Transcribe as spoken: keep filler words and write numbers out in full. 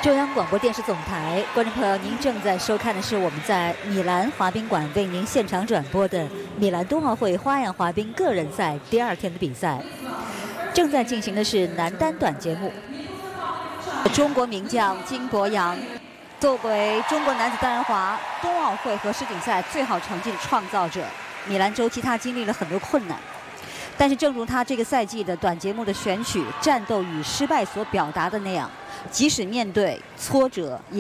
中央广播电视总台，观众朋友，您正在收看的是我们在米兰滑冰馆为您现场转播的米兰冬奥会花样滑冰个人赛第二天的比赛。正在进行的是男单短节目，中国名将金博洋作为中国男子单人滑冬奥会和世锦赛最好成绩的创造者，米兰周期他经历了很多困难，但是正如他这个赛季的短节目的选曲《战斗与失败》所表达的那样，即使面对挫折也